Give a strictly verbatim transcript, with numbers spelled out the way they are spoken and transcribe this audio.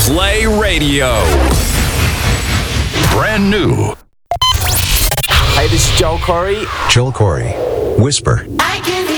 Play Radio. Brand new. Hey, this is Joel Corey. Joel Corey. Whisper. I can hear